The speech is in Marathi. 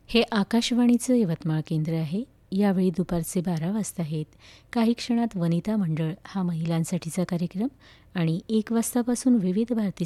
हे आकाशवाणीचं यवतमाळ केंद्र आहे. यावेळी दुपारचे 12 वाजता आहेत. काही क्षणात वनिता मंडळ हा महिलांसाठीचा कार्यक्रम आणि 1 वाजतापासून विविध भारती